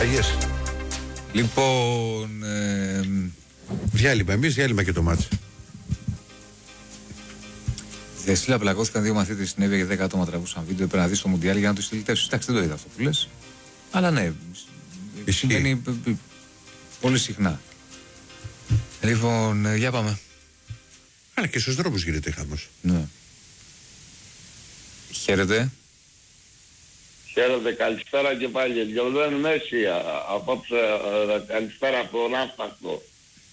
Αγίες. Λοιπόν, διάλειμμα, εμείς διάλειμμα και το μάτς. Στη Δεσίλα πλακώθηκαν 2 μαθήτες στην Εύβοια και 10 άτομα τραβούσαν βίντεο. Πρέπει να δεις το Μουντιάλ για να το συλλητεύσεις. Εντάξει, δεν το είδα αυτό που λες. Αλλά ναι, συμβαίνει πολύ συχνά. Λοιπόν, για πάμε. Αλλά και στους δρόμους γίνεται χαμός. Ναι. Χαίρετε. Χαίρετε, καλησπέρα και πάλι. Λιωδέν Μέση, απόψε, καλησπέρα από τον Άφπακτο.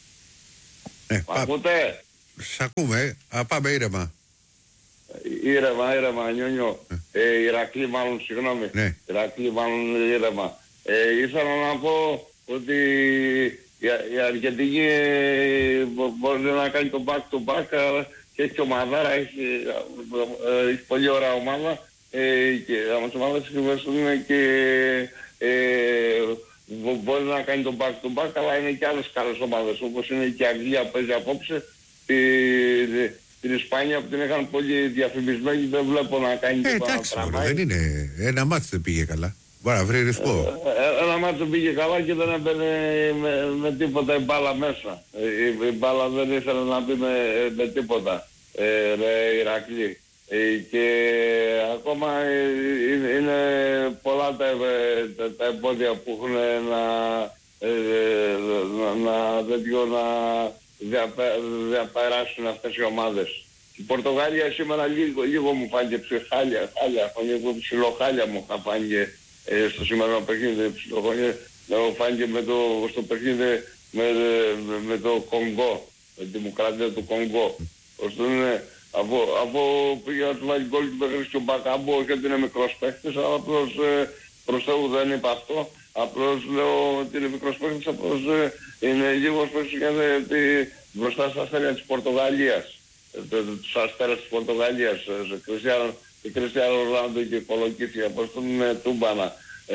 Ακούτε? Σ' ακούμε, πάμε ήρεμα. Ήρεμα, Νιόνιο. Ηρακλή μάλλον, συγγνώμη. Ναι. Ηρακλή μάλλον, ήρεμα. Ήθελα να πω ότι η Αργεντινή μπορεί να κάνει το back to back και έχει ομαδάρα, έχει πολύ ωραία ομάδα. Και όμως ομάδες είναι και μπορεί να κάνει το back to back, αλλά είναι και άλλες καλές ομάδες, όπως είναι και η Αγγλία που παίζει απόψε, την Ισπανία που την είχαν πολύ διαφημισμένη, δεν βλέπω να κάνει το εντάξει, δεν είναι, ένα μάτς δεν πήγε καλά. Μπορεί να βρει ρυθμό. Ένα μάτσο πήγε καλά και δεν έμπαινε με τίποτα η μπάλα μέσα. Η μπάλα δεν ήθελε να μπει με τίποτα, ρε Ηρακλή. Και ακόμα είναι πολλά τα εμπόδια που έχουν να διαπεράσουν αυτές οι ομάδες. Η Πορτογαλία σήμερα λίγο μου φάνηκε ψιλοχάλια, ψιλοχάλια μου φάνηκε στο σημερινό παιχνίδι, μου φάνηκε στο παιχνίδι με το Κονγκό, με τη Δημοκρατία του Κονγκό. Ώστε από πήγε να του βάλει γκολ του παιχνίδι και ο Μπακάμπο, γιατί είναι μικρός παίχτης, αλλά απλώς προς Θεού δεν είπα αυτό. Απλώς λέω ότι είναι μικρός παίχτης, απλώς είναι λίγος παίχτης γιατί μπροστά στα αστέρια της Πορτογαλίας. Τους αστέρες της Πορτογαλίας, η Κριστιάνο Ρονάλντο και η Κολοκύθια, όπως τον Τούμπανα,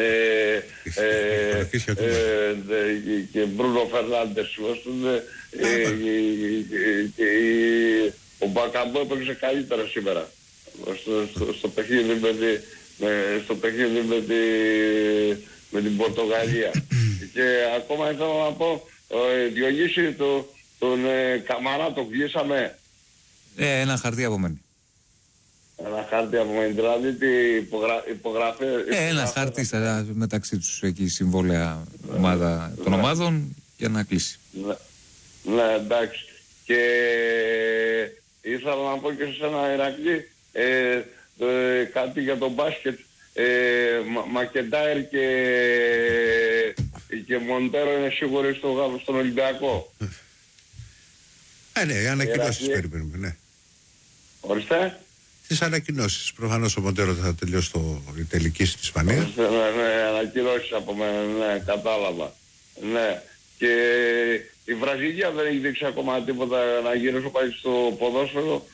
και Μπρούνο Φερνάντες, ο Μπακαμπό έπαιξε καλύτερα σήμερα στο παιχνίδι με την Πορτογαλία. Και ακόμα ήθελα να πω, Διονύση, τον Καμαρά το κλείσαμε. Ένα χαρτί απομένει. Ένα χάρτη απομένει, δηλαδή τι υπογραφή. Ένα χάρτη μεταξύ τους εκεί συμβόλαια των ομάδων για να κλείσει. Ναι, εντάξει. Και ήθελα να πω και σε ένα Ηρακλή κάτι για το μπάσκετ. Μακεντάιρ και Μοντέρο είναι σίγουροι στον Ολυμπιακό. Ναι, οι ανακοινώσεις περιμένουμε, ναι. Ορίστε. Τις ανακοινώσεις. Προφανώς ο Μοντέρο θα τελειώσει η τελική στην Ισπανία. Ναι, ανακοινώσεις από μένα, ναι, κατάλαβα. Ναι. Και η Βραζιλία δεν έχει δείξει ακόμα τίποτα να γυρίσει πάλι στο ποδόσφαιρο.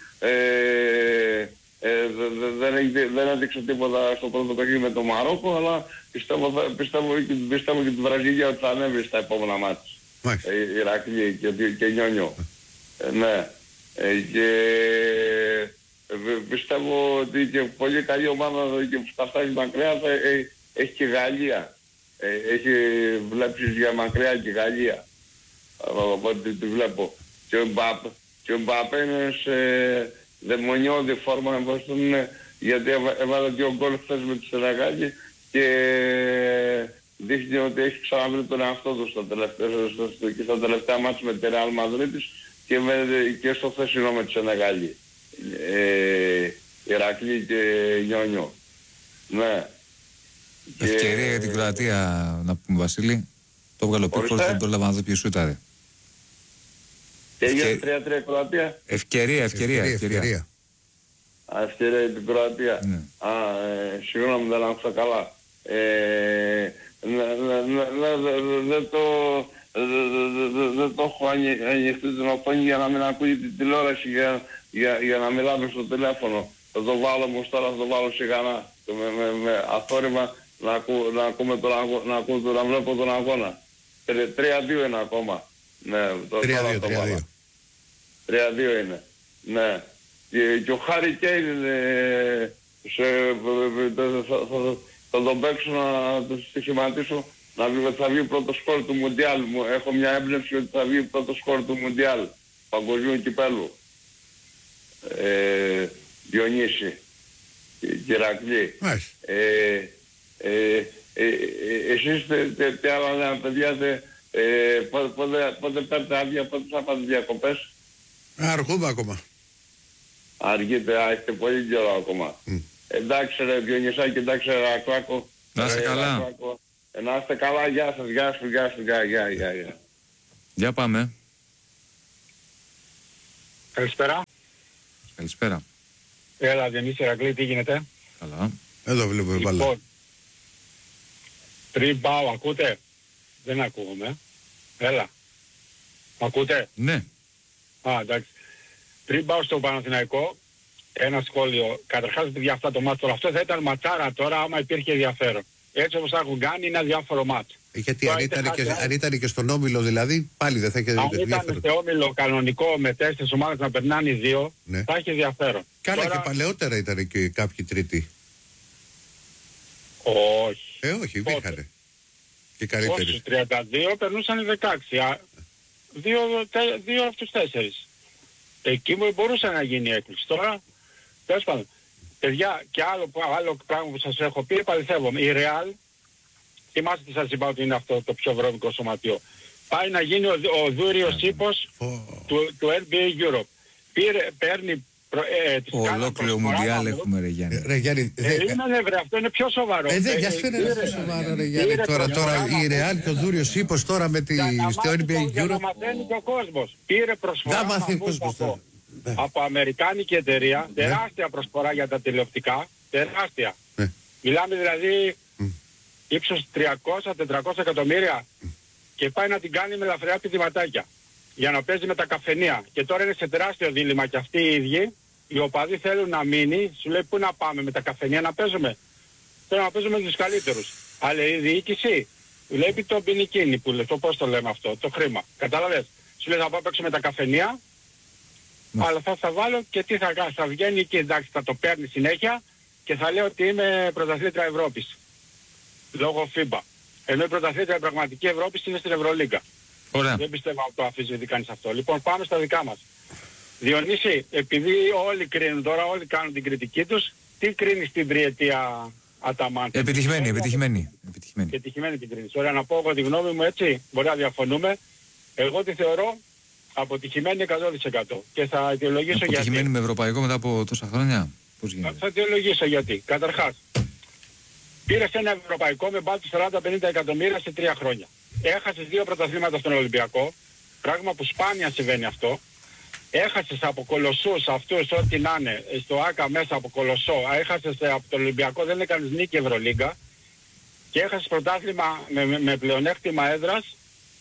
Δεν έδειξε τίποτα στο πρώτο παιχνίδι με το Μαρόκο, αλλά πιστεύω και τη Βραζιλία ότι θα ανέβει στα επόμενα μάτια. Ηρακλή και Νιόνιο. Ναι. Και πιστεύω ότι και πολύ καλή ομάδα και που θα φτάσει μακριά έχει και Γαλλία. Έχει βλέψεις για μακριά και Γαλλία. Οπότε τη βλέπω. Και ο Μπαπέ είναι σε δαιμονιώδη φόρμα, γιατί έβαλε 2 γκολ χθες με τη Σενεγάλη και δείχνει ότι έχει ξαναβρει τον εαυτό του στα τελευταία μάτια με τη Ρεάλ Μαδρίτης και στο χθεσινό με τη Σενεγάλη. Ηρακλή και Νιόνιο. Ναι. Ευκαιρία για την Κροατία να πούμε, Βασίλη. Το βγάλω πίσω, δεν το έλαβα να δω ποιος ήταν. Και έγινε 3-3 Κροατία. Ευκαιρία. Ευκαιρία για την Κροατία. Ναι. Συγγνώμη, δεν άκουσα καλά. Δεν το έχω ανοιχτεί την οθόνη για να μην ακούει την τηλεόραση, για να μιλάμε στο τηλέφωνο. Θα το βάλω όμως τώρα, θα το βάλω σιγανά με αθόρυμα να βλέπω τον αγώνα. 3-2 είναι ακόμα. Ναι, 3-2. 3-2 είναι. Ναι. Και ο Χάρι Κέιν θα τον παίξω να το στοιχηματίσω θα βγει πρώτο σκορ του Μουντιάλ. Έχω μια έμπνευση ότι θα βγει πρώτο σκορ του Μουντιάλ. Παγκοσμίου κυπέλου. Διονύση. Κυρακλή. Εσείς τι άλλα παιδιά, πότε παίρνετε άδεια, πότε θα πάτε διακοπές? Αργούμε ακόμα. Αργείτε, έχετε πολύ καιρό ακόμα. Εντάξει ρε Διονυσάκη, εντάξει ρε Ρακλάκο. Να είστε καλά. Να είστε καλά, γεια σας, γεια σου, γεια. Για πάμε. Καλησπέρα. Καλησπέρα. Έλα Διονύση Ηρακλή, τι γίνεται? Καλά. Εδώ βλέπω η μπάλα. Λοιπόν, πριν πάω, ακούτε? Δεν ακούγομαι. Έλα. Μ' ακούτε? Ναι. Α, εντάξει. Πριν πάω στο Παναθηναϊκό, ένα σχόλιο. Καταρχάς για αυτά το μάτσο, αυτό θα ήταν ματσάρα τώρα άμα υπήρχε ενδιαφέρον. Έτσι όπως θα έχουν κάνει είναι αδιάφορο μάτσο. Γιατί αν ήταν και στον όμιλο δηλαδή, πάλι δεν θα είχε ενδιαφέρον. Αν ήταν σε όμιλο κανονικό με 4 ομάδες να περνάνε οι 2, ναι, θα είχε ενδιαφέρον. Καλά τώρα... και παλαιότερα ήταν και κάποιοι τρίτοι. Όχι. Όχι, υπήρχαν. Και καλύτεροι. 32 περνούσαν 16. 2 από τους 4. Εκεί μου μπορούσε να γίνει έκπληξη. Τώρα, τέλος πάντων. Παιδιά, και άλλο πράγμα που σας έχω πει, επαληθεύομαι. Η Real, θυμάστε τι σας είπα ότι είναι αυτό το πιο βρώμικο σωματείο. Πάει να γίνει ο δούριος ύπος του NBA Europe. Παίρνει ολόκληρο Μουντιάλ έχουμε ρε Γιάννη. Ρε Γιάννη, περίμενε βρε, αυτό είναι πιο σοβαρό. Για αυτό είναι πιο σοβαρό ρε Γιάννη. Τώρα η Real και ο δούριος ύπος τώρα με στο NBA Europe. Για να μαθαίνει και ο κόσμος. Πήρε προσφορά από αμερικάνικη εταιρεία, τεράστια προσφορά για τα τηλεοπτικά, τεράστια. Μιλάμε δηλαδή ύψος 300-400 εκατομμύρια και πάει να την κάνει με ελαφριά πηδηματάκια για να παίζει με τα καφενεία. Και τώρα είναι σε τεράστιο δίλημμα και αυτοί οι ίδιοι, οι οπαδοί θέλουν να μείνει, σου λέει πού να πάμε με τα καφενεία να παίζουμε. Θέλω να παίζουμε με τους καλύτερους. Αλλά η διοίκηση βλέπει το ποινικίνι που λέει, το πώς το λέμε αυτό, το χρήμα. Κατάλαβες. Σου λέει θα πάω παίξω με τα καφενεία, αλλά θα βάλω και τι θα κάνω. Θα βγαίνει και εντάξει θα το παίρνει συνέχεια και θα λέω ότι είμαι πρωταθλήτρια Ευρώπης. Λόγω FIBA. Ενώ η πρωταθλήτρια πραγματική Ευρώπης είναι στην Ευρωλίγκα. Ωραία. Δεν πιστεύω ότι το αφήσει ότι κάνεις αυτό. Λοιπόν πάμε στα δικά μας. Διονύση, επειδή όλοι κρίνουν τώρα, όλοι κάνουν την κριτική τους, τι κρίνεις την τριετία Αταμάν? Επιτυχημένη. Επιτυχημένη την κρίνεις. Ωραία, να πω εγώ τη γνώμη μου έτσι, μπορεί να διαφωνούμε. Εγώ τη θεωρώ αποτυχημένη 100%. Και θα αιτιολογήσω γιατί. Αποτυχημένη με ευρωπαϊκό μετά από τόσα χρόνια. Πώς γίνεται? Θα αιτιολογήσω γιατί. Καταρχάς, πήρες ένα ευρωπαϊκό με μπάτου 40-50 εκατομμύρια σε 3 χρόνια. Έχασες 2 πρωταθλήματα στον Ολυμπιακό, πράγμα που σπάνια συμβαίνει αυτό. Έχασες από κολοσσούς αυτούς ό,τι να είναι, στο ΆΚΑ μέσα από κολοσσό. Έχασες από το Ολυμπιακό, δεν έκανες νίκη Ευρωλίγκα. Και έχασες πρωτάθλημα με πλεονέκτημα έδρας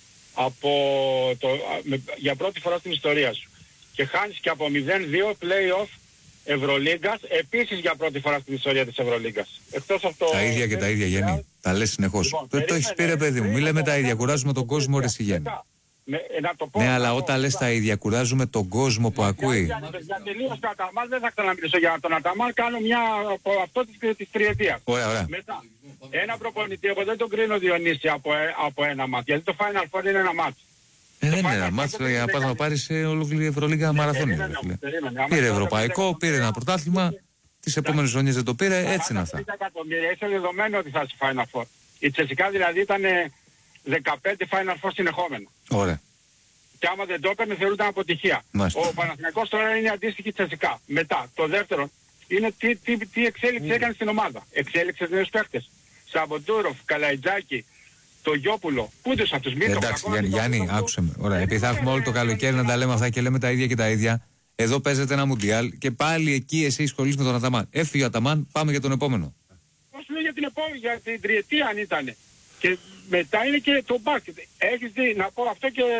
για πρώτη φορά στην ιστορία σου. Και χάνεις και από 0-2 play-off Ευρωλίγκας, επίσης για πρώτη φορά στην ιστορία της Ευρωλίγκας. Εκτός αυτό... Τα ίδια και τα ίδια, Γιάννη. Τα λες συνεχώς. Λοιπόν, το έχεις πει ρε παιδί μου, μη λέμε τα ίδια, κουράζουμε τον κόσμο ρε Γιάννη. Ναι, αλλά όταν λες τα ίδια, κουράζουμε τον κόσμο που ακούει. Για τελείως το Αταμάν δεν θα ξαναμιλήσω για τον Αταμάν, κάνω μια από αυτό της τριετίας. Ωραία. Μετά, ένα προπονητή, εγώ δεν τον κρίνω Διονύση από ένα μάτς, γιατί το Final Four είναι ένα μάτς. Δεν είναι ένα μάτς για να πας να πάρεις ολόκληρη Ευρωλίγκα μαραθώνια. Πήρε ευρωπαϊκό, πήρε ένα πρωτάθλημα, τις επόμενες χρονιές δεν το πήρε, έτσι είναι αυτά. Είσαι δεδομένο ότι θα είσαι Final Four. Η Τσεσικά δηλαδή ήταν 15 Final Four συνεχόμενα. Ωραία. Και άμα δεν το έπαιρνε θεωρούνταν αποτυχία. Μάλιστα. Ο Παναθηναϊκός τώρα είναι αντίστοιχη Τσεσικά. Μετά, το δεύτερο, είναι τι εξέλιξη έκανε στην ομάδα. Εξέλιξε νέους παίχτες. Σαμποντούροφ, Καλαϊτζάκη, το Γιόπουλο. Πού τους αυτούς μήνες. Εντάξει Γιάννη, άκουσε με. Ωραία. Επειδή θα έχουμε όλο το καλοκαίρι να τα λέμε αυτά και λέμε τα ίδια και τα ίδια. Εδώ παίζεται ένα Μουντιάλ και πάλι εκεί εσύ σχολείς με τον Αταμάν. Έφυγε ο Αταμάν, πάμε για τον επόμενο. Πώς λέω για την επόμενη, για την τριετία αν ήταν. Και μετά είναι και το μπάσκετ. Έχεις δει, να πω αυτό και...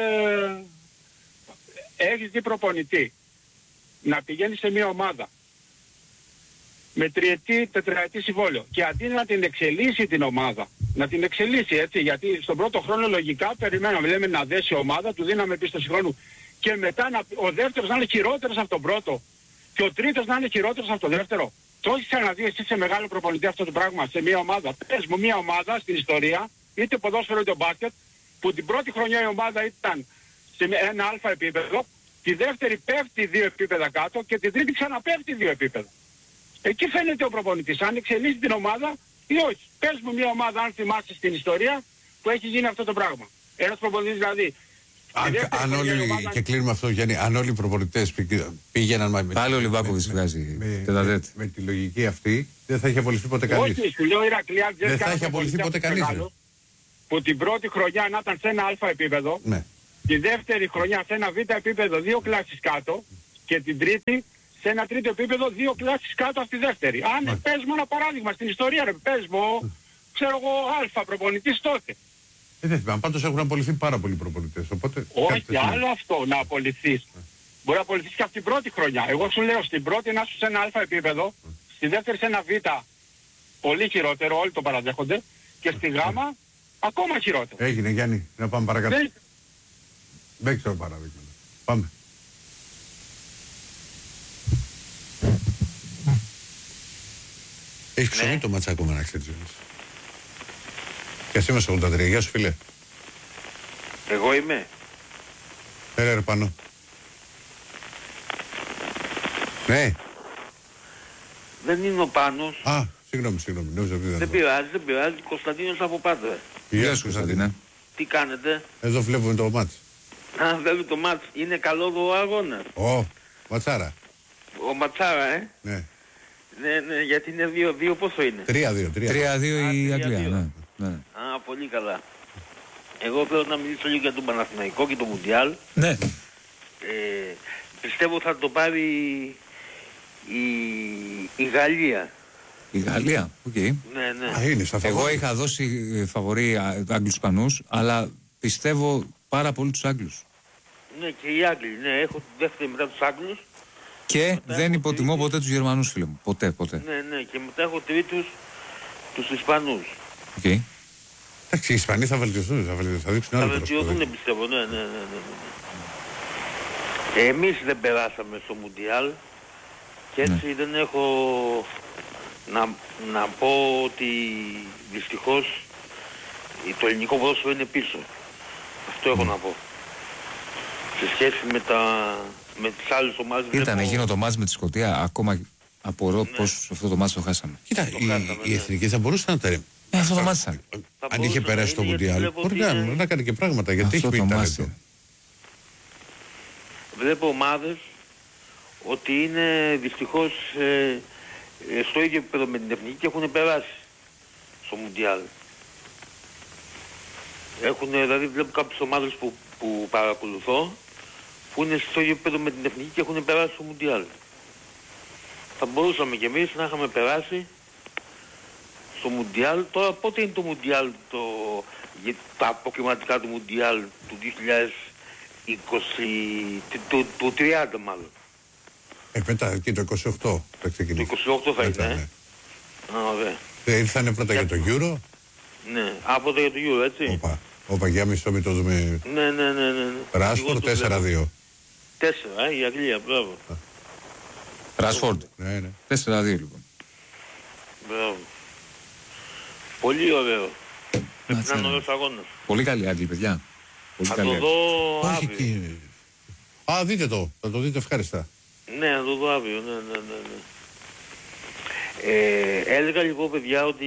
Έχεις δει προπονητή να πηγαίνει σε μια ομάδα με τριετή, τετραετή συμβόλαιο και αντί να την εξελίσσει την ομάδα, να την εξελίσσει έτσι, γιατί στον πρώτο χρόνο λογικά περιμέναμε, λέμε να δέσει ομάδα, του δίναμε πίστοση χρόνου και μετά ο δεύτερος να είναι χειρότερος από τον πρώτο και ο τρίτος να είναι χειρότερος από τον δεύτερο. Το έχεις ξαναδεί εσύ σε μεγάλο προπονητή αυτό το πράγμα, σε μια ομάδα? Πες μου μια ομάδα στην ιστορία είτε ποδόσφαιρο είτε μπάσκετ, που την πρώτη χρονιά η ομάδα ήταν σε ένα αλφα επίπεδο, τη δεύτερη πέφτει 2 επίπεδα κάτω και την τρίτη ξαναπέφτει 2 επίπεδα. Εκεί φαίνεται ο προπονητής, αν εξελίσσει την ομάδα ή όχι. Πες μου μια ομάδα, αν θυμάσαι στην ιστορία, που έχει γίνει αυτό το πράγμα. Ένας προπονητής δηλαδή. Αν όλοι, και κλείνουμε αυτό, Γιάννη, αν όλοι οι προπονητές πήγαιναν πάλι ο Λιβάκοβιτς βγάζει με τη λογική αυτή, δεν θα είχε απολυθεί ποτέ κανείς. Όχι, σου λέω Ηρακλία, δεν θα είχε απολυθεί ποτέ κανείς. Που την πρώτη χρονιά να ήταν σε ένα αλφα επίπεδο, ναι. Τη δεύτερη χρονιά σε ένα β επίπεδο 2 κλάσεις κάτω και την τρίτη σε ένα τρίτο επίπεδο 2 κλάσεις κάτω από τη δεύτερη. Αν πες μου ένα παράδειγμα στην ιστορία, ρε, πες μου, ξέρω εγώ, αλφα προπονητής τότε. Δεν θυμάμαι, πάντως έχουν απολυθεί πάρα πολλοί προπονητές. Οπότε όχι, άλλο αυτό να απολυθείς. Μπορεί να απολυθείς και από την πρώτη χρονιά. Εγώ σου λέω στην πρώτη να είσαι σε ένα αλφα επίπεδο, στη δεύτερη σε ένα β πολύ χειρότερο, όλοι το παραδέχονται, και στη γάμα ακόμα χειρότερο. Έγινε, Γιάννη, να πάμε παρακάτω. Δεν ξέρω παράδειγμα. Πάμε. Έχει ψωμί το ματσάκο με να ξέρεις. Και εσύ είμαστε 83. Γεια σου φίλε. Εγώ είμαι. Έλα ρε Πάνο. Ναι. Δεν είναι ο Πάνος. Α, συγγνώμη. Δεν πειράζει. Κωνσταντίνος από Πάτρα. Γεια σου Κωνσταντίνα. Τι κάνετε? Εδώ βλέπουμε το μάτς. Α, βέβαια το μάτς. Είναι καλό ο αγώνας. Ματσάρα. Ο Ματσάρα, Ναι. Ναι, γιατί είναι 2-2, πόσο είναι? 3-2 η Αγγλία, ναι. Α, πολύ καλά. Εγώ θέλω να μιλήσω λίγο για τον Παναθηναϊκό και το Μουντιάλ. Ναι. Πιστεύω θα το πάρει η Γαλλία. Η Γαλλία, οκ. Ναι. Είναι εγώ είχα δώσει φαβορί Άγγλους-Ισπανούς, αλλά πιστεύω πάρα πολύ τους Άγγλους. Ναι, και οι Άγγλοι, ναι, έχω δεύτερη μετά τους Άγγλους. Και δεν υποτιμώ ποτέ τους Γερμανούς, φίλε μου. Ποτέ. Ναι, και μετά έχω τρίτους τους Ισπανούς. Οκ. Εντάξει, οι Ισπανοί θα βελτιωθούν, θα δείξουν άλλο. Θα βελτιωθούν, πιστεύω, ναι. Εμείς δεν περάσαμε στο Μουντιάλ και έτσι δεν έχω να πω ότι δυστυχώς το ελληνικό ποδόσφαιρο είναι πίσω. Αυτό έχω να πω. Σε σχέση με τις άλλες ομάδες. Ήταν εκείνο το μάτς με τη Σκωτία, ακόμα απορώ πως αυτό το μάτς το χάσαμε. Κοίτα, οι εθνικές θα μπορούσαν να τα αυτό το μάτς ήταν. Αν είχε περάσει το Μουντιάλ, μπορεί να κάνει και πράγματα, γιατί έχει πει ταλέντο. Βλέπω ομάδες ότι είναι δυστυχώς στο ίδιο επίπεδο με την εθνική και έχουν περάσει στο Μουντιάλ. Δηλαδή βλέπω κάποιες ομάδες που παρακολουθώ που είναι στο ίδιο επίπεδο με την εθνική και έχουν περάσει στο Μουντιάλ. Θα μπορούσαμε κι εμείς να είχαμε περάσει στο Μουντιάλ. Τώρα πότε είναι το Μουντιάλ, τα αποκριματικά του Μουντιάλ του 2020, του 30 μάλλον. Μετά και το 28 θα ξεκινήσει. Το 28 θα είναι, Ωραία. Ήρθανε πρώτα για το Euro. Ναι, πρώτα για το Euro, έτσι. Όπα, για μισό μην το δούμε. Ναι. Ράσφορντ 4-2. 4, η Αγγλία, μπράβο. Ράσφορντ. Ναι. 4-2 λοιπόν. Μπράβο. Πολύ ωραίο. Πρέπει να είναι ωραίος αγώνας. Πολύ καλή Άγγλοι, παιδιά. Θα το δω αύριο. Δείτε το. Θα το δείτε ευχάριστα. Ναι, θα το δω αύριο. Ναι. Έλεγα λοιπόν, παιδιά, ότι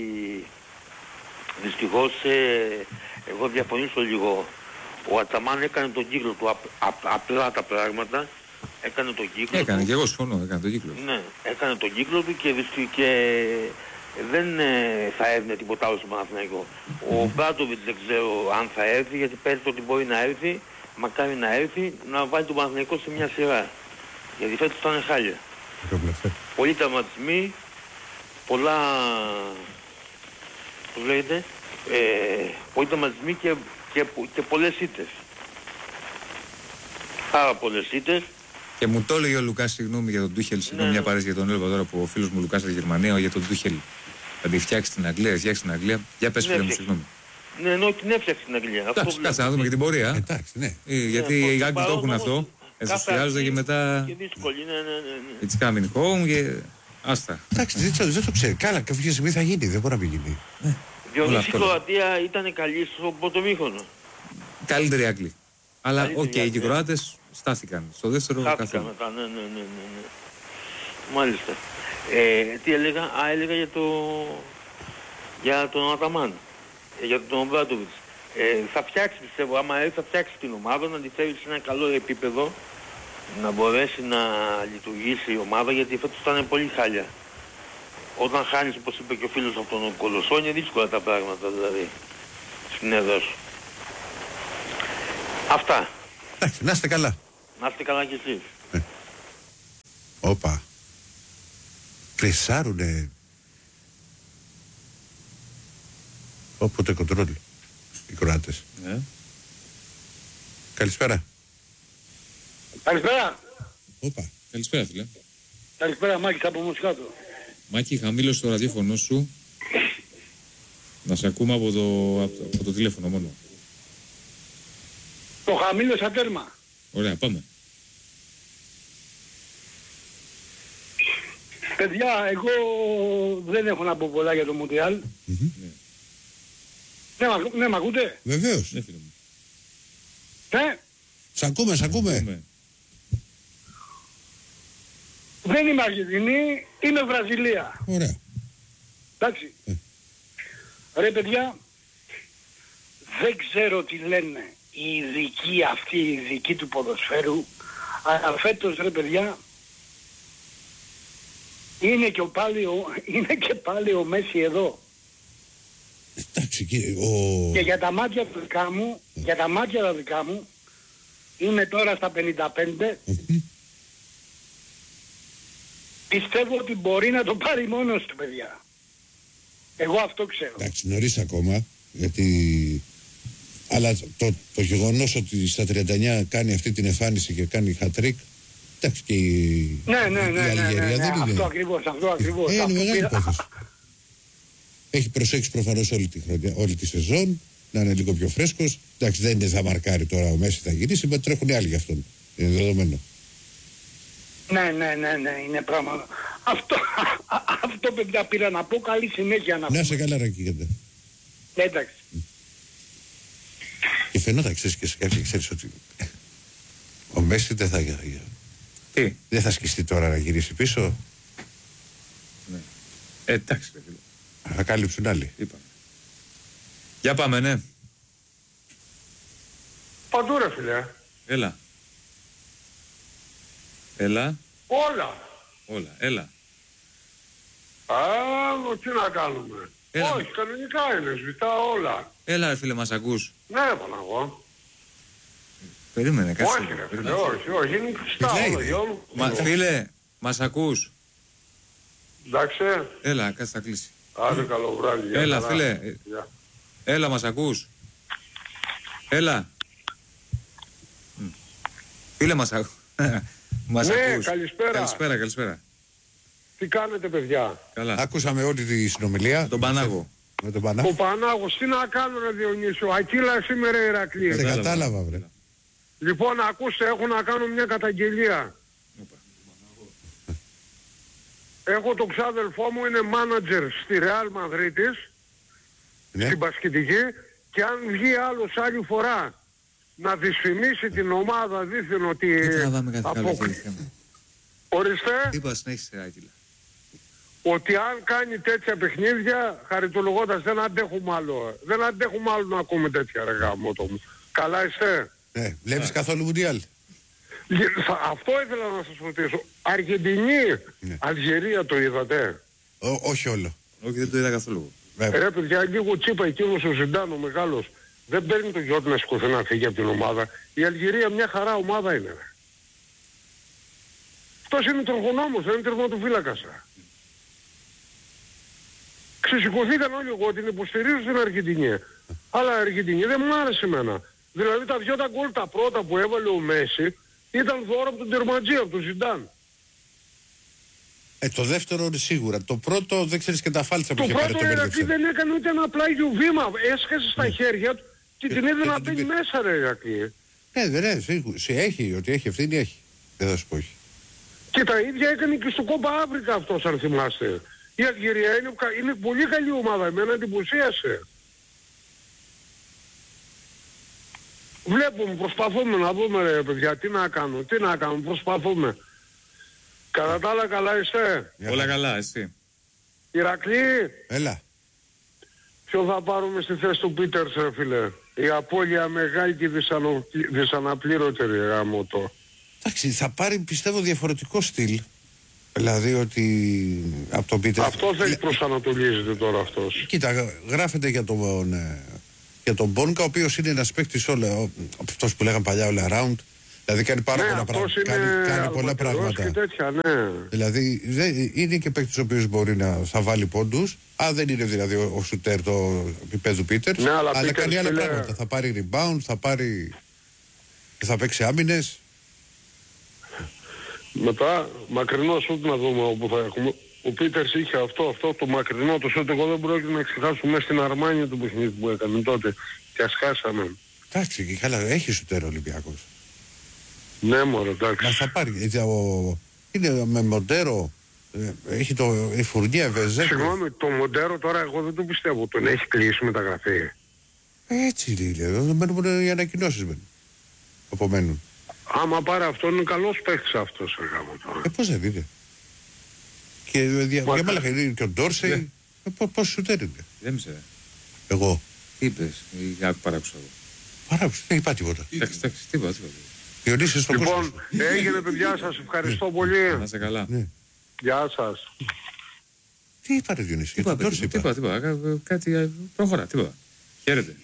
δυστυχώς εγώ διαφωνήσω λίγο. Ο Αταμάν έκανε τον κύκλο του, απλά τα πράγματα. Έκανε τον κύκλο του. Και εγώ συμφωνώ, έκανε τον κύκλο του. Ναι, έκανε τον κύκλο του και δεν θα έδινε τίποτα άλλο στο Παναθηναϊκό. Ο Μπράντοβιτς δεν ξέρω αν θα έρθει, γιατί πέρυσι ότι μπορεί να έρθει, μακάρι να έρθει, να βάλει τον Παναθηναϊκό σε μια σειρά. Γιατί φέτος ήταν χάλια. Πολλοί τραυματισμοί, πολλά, πώς λέγεται, πολλοί τραυματισμοί και πολλές ήττες. Πάρα πολλές ήττες. Και μου το έλεγε ο Λουκάς, συγγνώμη για τον Τούχελ, συγγνώμη μια παρέση για τον Έλβα τώρα που ο φίλος μου Λουκάς στη Γερμανία, για τον Τούχελ. Θα τη φτιάξει στην Αγγλία, Για πες φίλε μου, συγγνώμη. Ναι, ενώ την έφτιαξε στην Αγγλία. Εντάξει, κάτσε να δούμε και την πορεία. Εντάξει, ναι. Γιατί οι Άγγλοι το έχουν αυτό. Ενθουσιάζονται και μετά. Και δύσκολη, ναι. It's coming home και άστα. Εντάξει, δεν το ξέρει. Καλά, κάποια στιγμή θα γίνει, δεν μπορεί να μην γίνει. Διονύση, η Κροατία ήταν καλή στο πρώτο μήχρονο. Καλύτερη Αγγλία. Αλλά οκ, οι Κροάτες στάθηκαν. Στο δεύτερο καθόλου. Μετά, ναι. Μάλιστα. Τι έλεγα, έλεγα για τον Αταμάν, για τον Μπράντοβιτς. Θα φτιάξει, πιστεύω, άμα έρθει θα φτιάξει την ομάδα, να τη φέρει σε ένα καλό επίπεδο, να μπορέσει να λειτουργήσει η ομάδα, γιατί φέτος ήταν πολύ χάλια. Όταν χάνεις, όπως είπε και ο φίλος από τον Κολοσσό, είναι δύσκολα τα πράγματα, δηλαδή, στην έδρα σου. Αυτά. Εντάξει, να είστε καλά. Να είστε καλά κι εσείς. Όπα. Πρεσάρουνε. Όποτε κοντρόλ οι Κροάτες. Ναι. Καλησπέρα. Καλησπέρα. Όπα. Καλησπέρα, φίλε. Καλησπέρα, Μάκης από Μοσχάτο. Μάκη, χαμήλωσε το ραδιόφωνο σου. Να σε ακούμε από το τηλέφωνο μόνο. Το χαμήλωσα τέρμα. Ωραία, πάμε. Παιδιά, εγώ δεν έχω να πω πολλά για το Μουντιάλ. Ναι, μ' ακούτε? Βεβαίως. Ναι, φίλε μου. Ναι. Σ' ακούμε. Δεν είμαι Αργεντινή, είμαι Βραζιλία. Ωραία. Εντάξει. Ρε παιδιά, δεν ξέρω τι λένε οι ειδικοί αυτοί, οι ειδικοί του ποδοσφαίρου, αλλά φέτος, ρε παιδιά, είναι και πάλι ο Μέση εδώ. Εντάξει, και για τα μάτια τα δικά μου, είμαι τώρα στα 55, πιστεύω ότι μπορεί να το πάρει μόνος του, παιδιά. Εγώ αυτό ξέρω. Εντάξει, νωρίς ακόμα, γιατί... Αλλά το γεγονός ότι στα 39 κάνει αυτή την εμφάνιση και κάνει hat-trick, εντάξει, και η Αλγερία δεν είναι. Αυτό ακριβώς. Είναι μεγάλη υπόθεση. Έχει προσέξει προφανώς όλη τη σεζόν, να είναι λίγο πιο φρέσκος. Εντάξει, δεν θα μαρκάρει τώρα ο Μέση, θα γυρίσει, αλλά τρέχουν οι άλλοι για αυτόν. Είναι δεδομένο. Ναι, είναι πράγμα. Αυτό παιδιά πήρα να πω, καλή συνέχεια να πω. Να σε καλά, Ρακίγεντα. Εντάξει. Και φαινόταν, ξέρεις, και σε κάποια, ξέρεις ότι ο Μέση δεν θα... Δεν θα σκιστεί τώρα να γυρίσει πίσω. Ναι. Εντάξει, ρε φίλε. Θα κάλυψουν άλλοι. Είπαμε. Για πάμε, ναι. Παντού, ρε φίλε. Έλα. Όλα, έλα. Τι να κάνουμε. Έλα. Όχι, κανονικά είναι, ζητάω όλα. Έλα, ρε φίλε, μας ακούς? Ναι, Παναγώ. Περίμενε, κάτσε. Όχι, ρε φίλε, όχι, είναι κλειστά όλα για όλους. Φίλε, μας ακούς? Εντάξει. Έλα, κάτσε, θα κλείσει. Άντε, καλό βράδυ. Έλα, φίλε. Έλα, μας ακούς? Έλα. Φίλε, μας ακούς? Ναι, καλησπέρα. Τι κάνετε, παιδιά? Καλά. Ακούσαμε όλη τη συνομιλία. Με τον Πανάγο. Ο Πανάγος, τι να κάνω, ρε Διονύσιο? Ακύλα σήμερα, Ηρακλή. Δεν κατάλαβα, βρε. Λοιπόν, ακούστε, έχω να κάνω μια καταγγελία. Έχω τον ξάδελφό μου, είναι μάνατζερ στη Ρεάλ Μαδρίτης, στην Πασχετική, και αν βγει άλλος άλλη φορά να δυσφημίσει την ομάδα δίθεν ότι... Ορίστε. Είπα, συνέχισε, Άκυλα. Ότι αν κάνει τέτοια παιχνίδια, χαριτολογώντας, δεν αντέχουμε άλλο. Δεν αντέχουμε άλλο να ακούμε τέτοια, ρε γάμο το μου. Καλά είστε? Ναι, βλέπεις καθόλου Μουντιάλ? Αυτό ήθελα να σας ρωτήσω. Αργεντινή, Αλγερία το είδατε? Όχι όλο. Όχι, δεν το είδα καθόλου. Ρε παιδιά, λίγο τσίπα εκείνος ο Ζιντάνο μεγάλος. Δεν παίρνει το γιο του να σηκωθεί να φύγει από την ομάδα. Η Αλγερία μια χαρά ομάδα είναι. Αυτός είναι τροχονόμος, δεν είναι τερματοφύλακας. Ξεσηκωθήκαν όλοι, εγώ την υποστηρίζω στην Αργεντινή. Αλλά η Αργεντινή δεν μου άρεσε εμένα. Δηλαδή τα δυο τα γκολ τα πρώτα που έβαλε ο Μέση ήταν δώρο από τον τερματζή, από τον Ζιντάν. Το δεύτερο είναι σίγουρα. Το πρώτο δεν ξέρεις και τα φάλτσα που είχε πάρει. Το πρώτο Ηρακλή δεν έκανε ούτε ένα πλάγιο βήμα. Έσκασε στα χέρια του και την είδε να μπαίνει μέσα, ρε Ηρακλή. Ναι, έχει, ότι έχει ευθύνη έχει. Δεν θα σου πω όχι. Και τα ίδια έκανε και στο Κόμπα Αφρικα αυτός, αν θυμάστε. Η Αλγερία είναι πολύ καλή ομάδα, εμένα εντυπωσίασε. Βλέπουμε, προσπαθούμε να δούμε ρε παιδιά, τι να κάνουμε, προσπαθούμε. Κατά τα άλλα καλά είστε? Όλα καλά, εσύ? Ηρακλή. Έλα. Ποιο θα πάρουμε στη θέση του Πίτερς ρε φίλε? Η απώλεια μεγάλη και δυσαναπλήρωτερη γάμο το. Εντάξει, θα πάρει πιστεύω διαφορετικό στυλ. Δηλαδή ότι από τον Πίτερς... Αυτό δεν προσανατολίζεται τώρα αυτός. Κοίτα, γράφεται για τον Μπόνκα, ο οποίος είναι ένας παίκτης αυτός που λέγαμε παλιά all around. Δηλαδή κάνει πάρα πολλά πράγματα. Κάνει πολλά πράγματα. Και τέτοια, ναι. Δηλαδή είναι και παίκτης ο οποίος μπορεί να θα βάλει πόντους. Αν δεν είναι δηλαδή ο σουτέρ το επίπεδο Πίτερς. Ναι, αλλά κάνει άλλα πράγματα. Θα πάρει rebound, θα παίξει άμυνες. Μετά μακρινό σουτ να δούμε όπου θα έχουμε. Ο Πίτερς είχε αυτό το μακρινό το σουτ. Εγώ δεν πρόκειται να ξεχάσω μέσα στην Αρμάνια του παιχνίδι που έκανε τότε. Και ας χάσαμε. Εντάξει, και καλά, έχει σουτέρ ο Ολυμπιακός. Ναι, μωρέ, εντάξει. Μα θα πάρει. Είναι με Μοντέρο, έχει η Φουρνία Βεζέκο. Συγγνώμη, το Μοντέρο τώρα εγώ δεν το πιστεύω. Τον έχει κλείσει μεταγραφή. Έτσι είναι. Εδώ μένουν οι ανακοινώσεις απομένουν. Άμα πάρει αυτό είναι καλός παίκτης αυτός. Πώς δεν είναι. Και διαμέλαχα είναι και ο Ντόρσεϊ. Πώς σουτέρ είναι. Δεν με ξέρω. Εγώ. Τι είπες ή άκου παράκουσα εγώ? Παράκουσα, δεν είπα τίποτα. Εντάξει, τίποτα. Διονύσης στον κόσμο. Λοιπόν, έγινε παιδιά, σας ευχαριστώ πολύ. Να είστε καλά. Γεια σας. Τι είπα ρε Διονύση, για τον Ντόρσεϊ είπα. Τίποτα. Κάτι προχωρά, τίποτα. Χαίρετε.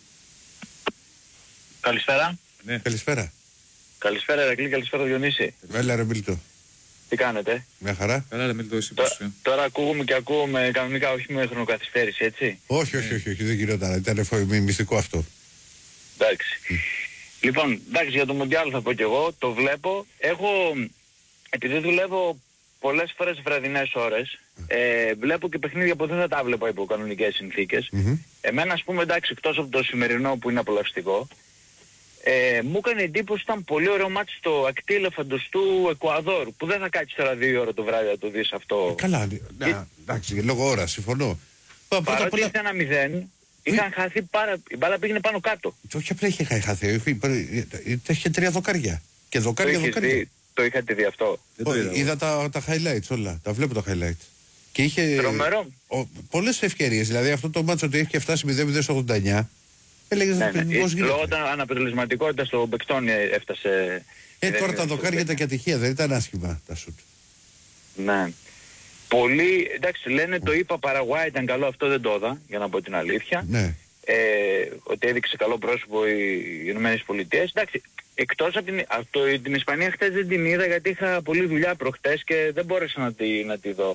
Καλησπέρα. Ναι. Καλησπέρα. Καλησπέρα Ηρακλή, καλησπέρα Διονύση. Έλα ρε Μίλτο. Τι κάνετε? Μια χαρά. Καλά ρε Μίλτο, εσύ πώς? Τώρα ακούγουμε κανονικά, όχι με χρονοκαθυστέρηση, έτσι? Όχι, δεν γινόταν. Ήταν μυστικό αυτό. Εντάξει. Λοιπόν, εντάξει, για το Μουντιάλ θα πω κι εγώ, το βλέπω. Επειδή δουλεύω πολλές φορές βραδινές ώρες, βλέπω και παιχνίδια που δεν θα τα βλέπω υπό κανονικές συνθήκες. Εμένα, ας πούμε, εντάξει, εκτός από το σημερινό που είναι απολαυστικό, μου έκανε εντύπωση, ήταν πολύ ωραίο μάτι στο ακτή Ελεφαντοστού του Εκουαδόρ, που δεν θα κάτσεις τώρα 2 ώρα το βράδυ να το δεις αυτό. Καλά, εντάξει, λόγω ώρα, συμφωνώ. Παρότι ήρθε 1-0, είχαν χαθεί η μπάλα πήγαινε πάνω κάτω. Όχι απλά είχε χαθεί, είχε 3 δοκάρια. Και δοκάρια. Το είχατε δει αυτό? Είδα τα highlights όλα, τα βλέπω τα highlights. Και είχε πολλές ευκαιρίες, δηλαδή αυτό το μάτσο ότι είχε φτάσει 0-0 στο 89. Λόγω των αναποτελεσματικότητας των παικτών έφτασε. Τώρα τα δοκάρια ήταν και ατυχία, δεν ήταν άσχημα τα σουτ. Ναι. Πολύ, εντάξει, λένε το είπα Παραγουάι ήταν καλό, αυτό δεν το είδα, για να πω την αλήθεια. Ναι. Ότι έδειξε καλό πρόσωπο οι Ηνωμένες Πολιτείες. Εντάξει, εκτός από την Ισπανία χτες δεν την είδα γιατί είχα πολλή δουλειά προχτές και δεν μπόρεσα να τη δω.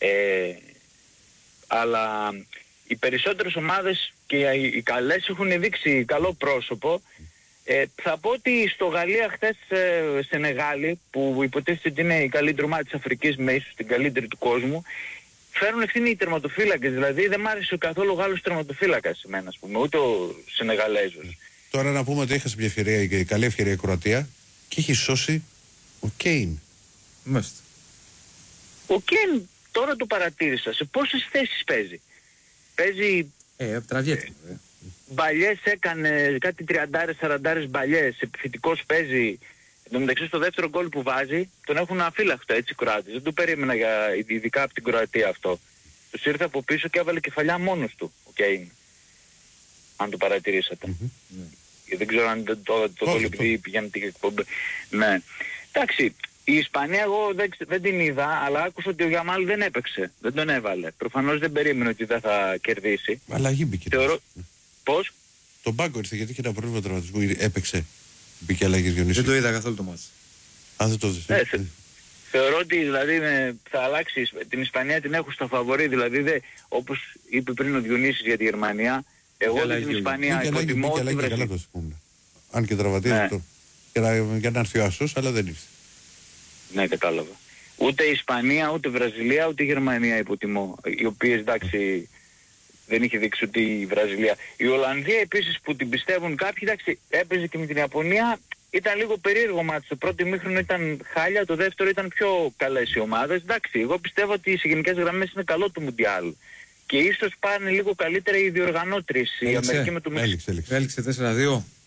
Αλλά οι περισσότερες ομάδες και οι καλές έχουν δείξει καλό πρόσωπο. Θα πω ότι στο Γαλλία χτες Σενεγάλη, που υποτίθεται ότι είναι η καλύτερη ομάδα της Αφρικής με ίσως την καλύτερη του κόσμου, φέρουν ευθύνη οι τερματοφύλακες. Δηλαδή δεν μ' άρεσε καθόλου ο Γάλλος τερματοφύλακας εμένα, ας πούμε, ούτε ο Σενεγαλέζος. Τώρα να πούμε ότι έχασε μια ευκαιρία, καλή ευκαιρία η Κροατία και έχει σώσει ο Κέιν. Μάλιστα. Ο Κέιν τώρα το παρατήρησα. Σε πόσες θέσεις παίζει? Παίζει... τραβιέται. Μπαλιές έκανε, κάτι 30-40 μπαλιές, επιθετικός παίζει. Εν τω μεταξύ στο δεύτερο γκολ που βάζει τον έχουν αφύλακτο έτσι οι Κροάτες. Δεν το περίμενα ειδικά από την Κροατία αυτό. Τους ήρθε από πίσω και έβαλε κεφαλιά μόνος του ο Κέιν. Αν το παρατηρήσατε. Δεν ξέρω αν το δόλιο επειδή πηγαίνει την εκπομπή. Ναι. Εντάξει, η Ισπανία εγώ δεν την είδα, αλλά άκουσα ότι ο Γιαμάλ δεν έπαιξε. Δεν τον έβαλε. Προφανώς δεν περίμενε ότι δεν θα κερδίσει. Αλλαγή μπήκε. Πώς? Τον πάγκο ήρθε γιατί είχε ένα πρόβλημα τραυματισμού. Έπαιξε. Μπήκε αλλαγή Διονύση. Δεν το είδα καθόλου το μάτς. Αν δεν το δεις. Θεωρώ ότι δηλαδή θα αλλάξει. Την Ισπανία την έχω στα φαβορί. Δηλαδή όπως είπε πριν ο Διονύσης για τη Γερμανία, εγώ την Ισπανία υποτιμώ τη Βραζιλία. Αν και τραυματίζει το. Για να έρθει ο Άσος, αλλά δεν ήρθε. Ναι, κατάλαβα. Ούτε η Ισπανία, ούτε η Βραζιλία, ούτε η Γερμανία υποτιμώ. Οι οποίες εντάξει δεν είχε δείξει ότι η Βραζιλία. Η Ολλανδία επίσης που την πιστεύουν κάποιοι, εντάξει, έπαιζε και με την Ιαπωνία. Ήταν λίγο περίεργο μάτι. Το πρώτο ημίχρονο ήταν χάλια, το δεύτερο ήταν πιο καλές οι ομάδες. Εντάξει, εγώ πιστεύω ότι σε γενικές γραμμές είναι καλό το Μουντιάλ. Και ίσως πάνε λίγο καλύτερα οι διοργανώτριες. Η Αμερική με το Έληξε 4-2.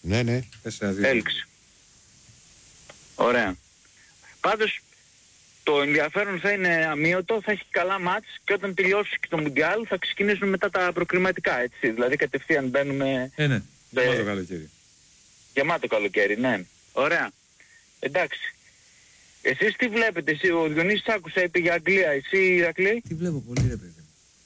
Ναι. Έληξε. Ωραία. Πάντως το ενδιαφέρον θα είναι αμύωτο, θα έχει καλά μάτς και όταν τελειώσει και το Μουντιάλ θα ξεκινήσουν μετά τα προκριματικά, έτσι. Δηλαδή κατευθείαν μπαίνουμε... Ναι. Γεμάτο καλοκαίρι. Γεμάτο καλοκαίρι, ναι. Ωραία. Εντάξει. Εσείς τι βλέπετε, εσύ, ο Διονύσης άκουσα, είπε για Αγγλία, εσύ Ηρακλή? Τι βλέπω πολύ ρε παιδί.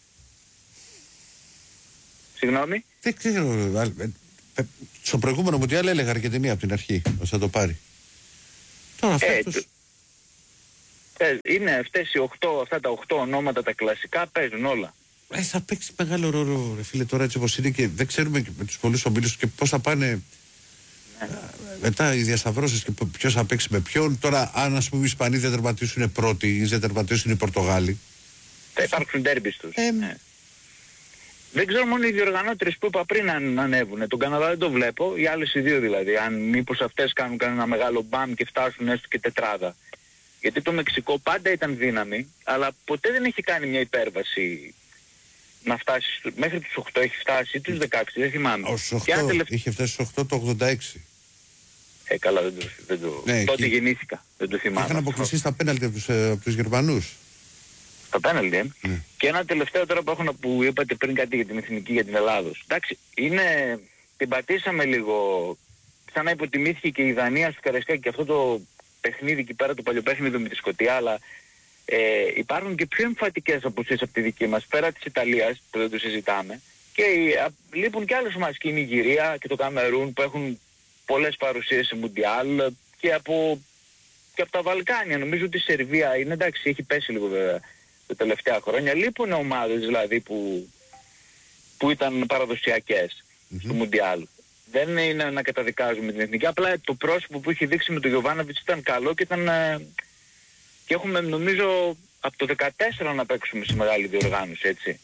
Συγγνώμη? Δεν ξέρω. Στο προηγούμενο Μουντιάλ έλεγα Αργεντινή από την αρχή, ότι θα το πάρει. Τώρα φέτος... είναι αυτά τα 8 ονόματα τα κλασικά, παίζουν όλα. Θα παίξει μεγάλο ρόλο, ρε φίλε, τώρα έτσι όπως είναι και δεν ξέρουμε και με τους πολλούς ομίλους και πώς θα πάνε μετά οι διασταυρώσεις και ποιος θα παίξει με ποιον. Τώρα, αν ας πούμε οι Ισπανοί δεν τερματίσουν πρώτοι ή δεν τερματίσουν οι Πορτογάλοι, θα υπάρξουν ντέρμπις τους. Δεν ξέρω, μόνο οι διοργανώτρες που είπα πριν αν ανέβουν. Τον Καναδά δεν το βλέπω, οι άλλες οι δύο δηλαδή. Αν μήπως αυτές κάνουν κανένα μεγάλο μπαμ και φτάσουν έστω και τετράδα. Γιατί το Μεξικό πάντα ήταν δύναμη, αλλά ποτέ δεν έχει κάνει μια υπέρβαση να φτάσει μέχρι τους 8, έχει φτάσει τους 16, δεν θυμάμαι. Ως 8, είχε φτάσει στους 8 το 86. Καλά, δεν το... τότε γεννήθηκα, δεν το θυμάμαι. Είχαν αποκλειστεί στα πέναλτι από τους Γερμανούς. Στα πέναλτι, Και ένα τελευταίο τώρα που είπατε πριν κάτι για την εθνική, για την Ελλάδος. Εντάξει, την πατήσαμε λίγο, σαν να υποτιμήθηκε και η Δανία στο Καραϊσκάκι και αυτό το παιχνίδι εκεί πέρα, το παλιοπέχνιδο με τη Σκωτία, αλλά υπάρχουν και πιο εμφατικές απουσίες από τη δική μας, πέρα της Ιταλίας που δεν το συζητάμε, και λείπουν και άλλες ομάδες, και η Νιγηρία και το Καμερούν που έχουν πολλές παρουσίες σε Μουντιάλ και από τα Βαλκάνια. Νομίζω ότι η Σερβία είναι, εντάξει, έχει πέσει λίγο βέβαια τα τελευταία χρόνια. Λείπουν ομάδες δηλαδή που ήταν παραδοσιακές στο Μουντιάλ. Δεν είναι να καταδικάζουμε την εθνική, απλά το πρόσωπο που είχε δείξει με τον Γιοβάνοβιτς ήταν καλό και και έχουμε νομίζω από το 2014 να παίξουμε σε μεγάλη διοργάνωση, έτσι.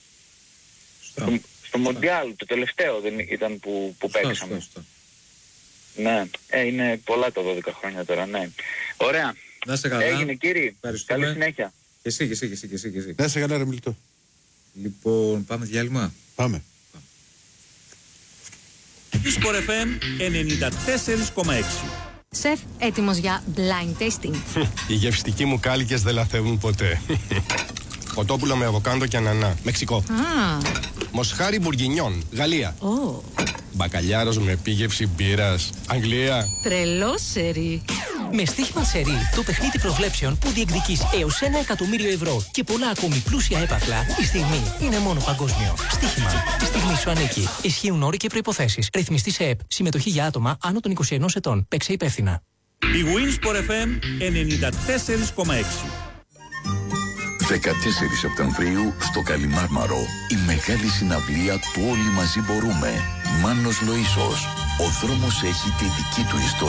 Στο Μουντιάλ, το τελευταίο δεν ήταν που παίξαμε. Ναι, είναι πολλά τα 12 χρόνια τώρα, ναι. Ωραία. Να είστε καλά. Έγινε κύριε. Καλή συνέχεια. Και εσύ. Να είστε καλά ρε Μιλτό. Λοιπόν, πάμε διάλειμμα. Πάμε. Sport FM 94,6. Σεφ, έτοιμος για blind tasting? Οι γευστικοί μου κάλικες δεν λαθεύουν ποτέ. Κοτόπουλο με αβοκάντο και ανανά, Μεξικό. Μοσχάρι μπουργκινιόν, Γαλλία. Μπακαλιάρος με επίγευση μπύρας, Αγγλία. Τρελό σερί. Με στοίχημα σερί, το παιχνίδι προβλέψεων που διεκδικείς έως 1 εκατομμύριο ευρώ και πολλά ακόμη πλούσια έπαθλα, η στιγμή είναι μόνο παγκόσμιο. Στοίχημα. Η στιγμή σου ανήκει. Ισχύουν όροι και προϋποθέσεις. Ρυθμιστή σε ΕΠ. Συμμετοχή για άτομα άνω των 21 ετών. Παίξε υπεύθυνα. Η Winsport FM 94,6. 14 Σεπτεμβρίου στο Καλιμάρμαρο, η μεγάλη συναυλία του Όλοι Μαζί Μπορούμε. Μάνος Λοΐσος. Ο δρόμος έχει τη δική του ιστορία.